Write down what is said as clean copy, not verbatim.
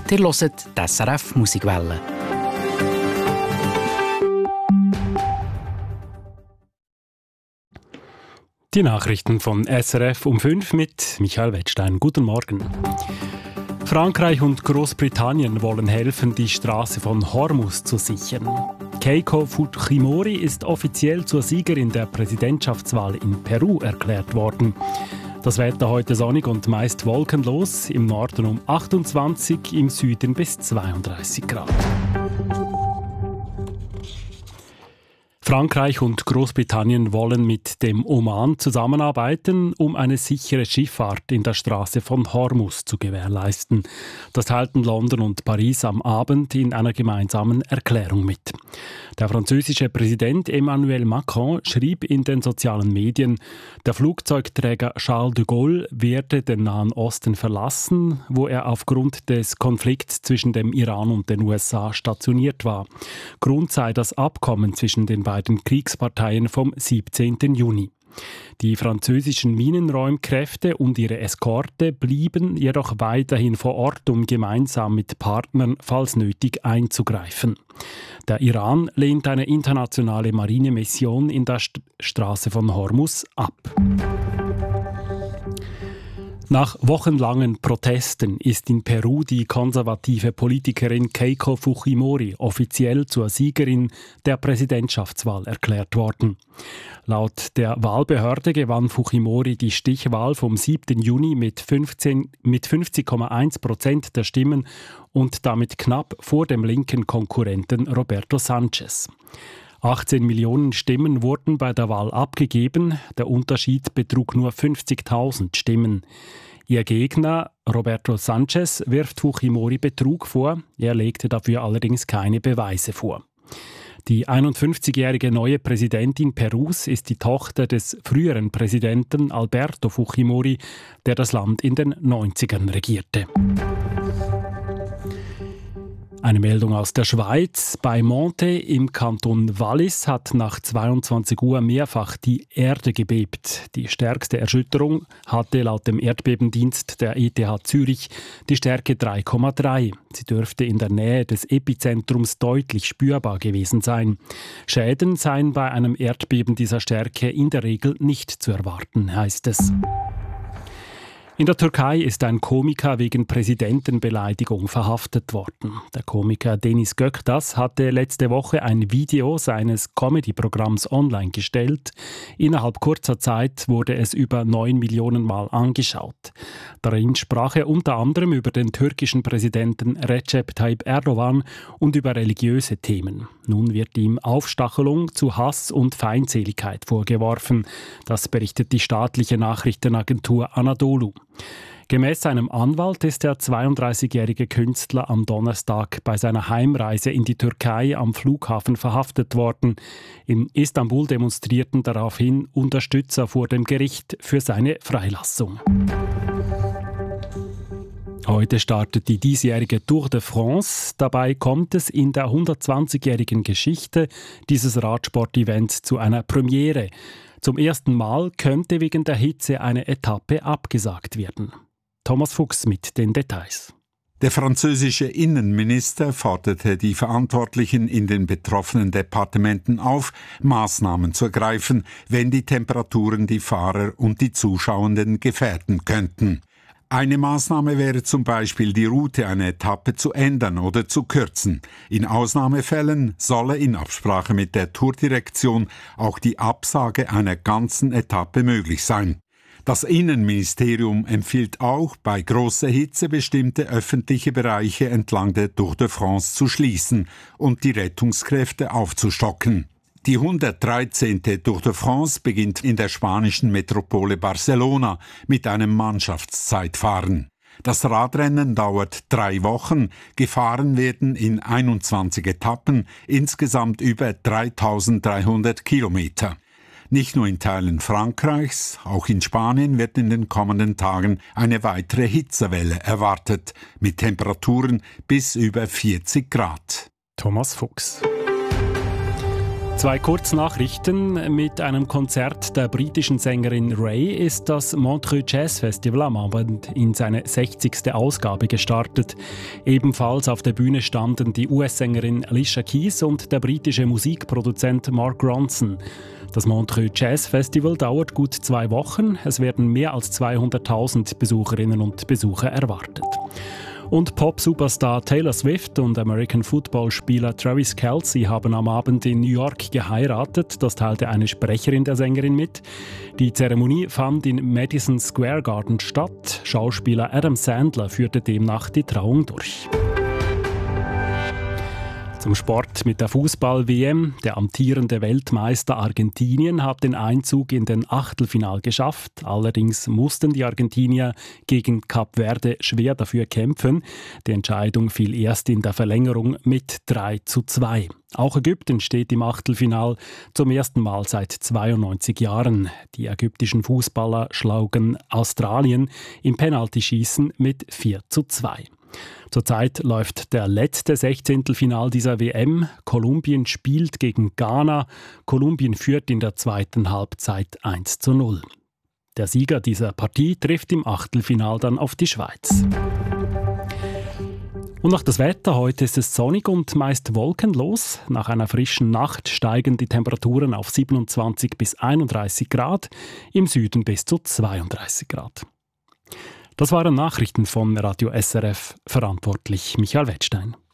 Ihr hört die SRF Musikwelle. Die Nachrichten von SRF um 5 mit Michael Wettstein. Guten Morgen. Frankreich und Großbritannien wollen helfen, die Straße von Hormuz zu sichern. Keiko Fujimori ist offiziell zur Siegerin der Präsidentschaftswahl in Peru erklärt worden. Das Wetter heute sonnig und meist wolkenlos, im Norden um 28, im Süden bis 32 Grad. Frankreich und Großbritannien wollen mit dem Oman zusammenarbeiten, um eine sichere Schifffahrt in der Straße von Hormuz zu gewährleisten. Das teilten London und Paris am Abend in einer gemeinsamen Erklärung mit. Der französische Präsident Emmanuel Macron schrieb in den sozialen Medien, der Flugzeugträger Charles de Gaulle werde den Nahen Osten verlassen, wo er aufgrund des Konflikts zwischen dem Iran und den USA stationiert war. Grund sei das Abkommen zwischen den beiden Kriegsparteien vom 17. Juni. Die französischen Minenräumkräfte und ihre Eskorte blieben jedoch weiterhin vor Ort, um gemeinsam mit Partnern, falls nötig, einzugreifen. Der Iran lehnt eine internationale Marinemission in der Straße von Hormuz ab. Nach wochenlangen Protesten ist in Peru die konservative Politikerin Keiko Fujimori offiziell zur Siegerin der Präsidentschaftswahl erklärt worden. Laut der Wahlbehörde gewann Fujimori die Stichwahl vom 7. Juni mit 50,1% der Stimmen und damit knapp vor dem linken Konkurrenten Roberto Sanchez. 18 Millionen Stimmen wurden bei der Wahl abgegeben. Der Unterschied betrug nur 50.000 Stimmen. Ihr Gegner, Roberto Sanchez, wirft Fujimori Betrug vor. Er legte dafür allerdings keine Beweise vor. Die 51-jährige neue Präsidentin Perus ist die Tochter des früheren Präsidenten Alberto Fujimori, der das Land in den 90ern regierte. Eine Meldung aus der Schweiz. Bei Monte im Kanton Wallis hat nach 22 Uhr mehrfach die Erde gebebt. Die stärkste Erschütterung hatte laut dem Erdbebendienst der ETH Zürich die Stärke 3,3. Sie dürfte in der Nähe des Epizentrums deutlich spürbar gewesen sein. Schäden seien bei einem Erdbeben dieser Stärke in der Regel nicht zu erwarten, heißt es. In der Türkei ist ein Komiker wegen Präsidentenbeleidigung verhaftet worden. Der Komiker Deniz Göktaş hatte letzte Woche ein Video seines Comedy-Programms online gestellt. Innerhalb kurzer Zeit wurde es über 9 Millionen Mal angeschaut. Darin sprach er unter anderem über den türkischen Präsidenten Recep Tayyip Erdogan und über religiöse Themen. Nun wird ihm Aufstachelung zu Hass und Feindseligkeit vorgeworfen. Das berichtet die staatliche Nachrichtenagentur Anadolu. Gemäss seinem Anwalt ist der 32-jährige Künstler am Donnerstag bei seiner Heimreise in die Türkei am Flughafen verhaftet worden. In Istanbul demonstrierten daraufhin Unterstützer vor dem Gericht für seine Freilassung. Heute startet die diesjährige Tour de France. Dabei kommt es in der 120-jährigen Geschichte dieses Radsportevents zu einer Premiere. Zum ersten Mal könnte wegen der Hitze eine Etappe abgesagt werden. Thomas Fuchs mit den Details. Der französische Innenminister forderte die Verantwortlichen in den betroffenen Departementen auf, Maßnahmen zu ergreifen, wenn die Temperaturen die Fahrer und die Zuschauenden gefährden könnten. Eine Maßnahme wäre zum Beispiel, die Route einer Etappe zu ändern oder zu kürzen. In Ausnahmefällen solle in Absprache mit der Tourdirektion auch die Absage einer ganzen Etappe möglich sein. Das Innenministerium empfiehlt auch, bei großer Hitze bestimmte öffentliche Bereiche entlang der Tour de France zu schließen und die Rettungskräfte aufzustocken. Die 113. Tour de France beginnt in der spanischen Metropole Barcelona mit einem Mannschaftszeitfahren. Das Radrennen dauert 3 Wochen, gefahren werden in 21 Etappen, insgesamt über 3.300 Kilometer. Nicht nur in Teilen Frankreichs, auch in Spanien wird in den kommenden Tagen eine weitere Hitzewelle erwartet, mit Temperaturen bis über 40 Grad. Thomas Fuchs. Zwei Kurznachrichten. Mit einem Konzert der britischen Sängerin Ray ist das Montreux Jazz Festival am Abend in seine 60. Ausgabe gestartet. Ebenfalls auf der Bühne standen die US-Sängerin Alicia Keys und der britische Musikproduzent Mark Ronson. Das Montreux Jazz Festival dauert gut 2 Wochen. Es werden mehr als 200.000 Besucherinnen und Besucher erwartet. Und Pop-Superstar Taylor Swift und American-Football-Spieler Travis Kelce haben am Abend in New York geheiratet. Das teilte eine Sprecherin der Sängerin mit. Die Zeremonie fand in Madison Square Garden statt. Schauspieler Adam Sandler führte demnach die Trauung durch. Zum Sport mit der Fußball-WM. Der amtierende Weltmeister Argentinien hat den Einzug in den Achtelfinal geschafft. Allerdings mussten die Argentinier gegen Kap Verde schwer dafür kämpfen. Die Entscheidung fiel erst in der Verlängerung mit 3:2. Auch Ägypten steht im Achtelfinal zum ersten Mal seit 92 Jahren. Die ägyptischen Fußballer schlagen Australien im Penaltyschießen mit 4:2. Zurzeit läuft der letzte 16. dieser WM. Kolumbien spielt gegen Ghana. Kolumbien führt in der zweiten Halbzeit 1:0. Der Sieger dieser Partie trifft im Achtelfinal dann auf die Schweiz. Und noch das Wetter. Heute ist es sonnig und meist wolkenlos. Nach einer frischen Nacht steigen die Temperaturen auf 27 bis 31 Grad, im Süden bis zu 32 Grad. Das waren Nachrichten von Radio SRF, verantwortlich Michael Wettstein.